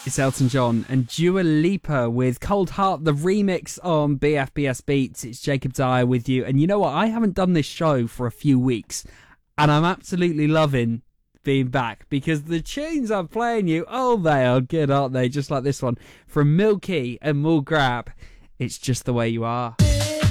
It's Elton John and Dua Lipa with Cold Heart, the remix on BFBS Beats. It's Jacob Dyer with you. And you know what? I haven't done this show for a few weeks. And I'm absolutely loving being back because the tunes I'm playing you, oh, they are good, aren't they? Just like this one from Milky and Mulgrab. It's Just the Way You Are.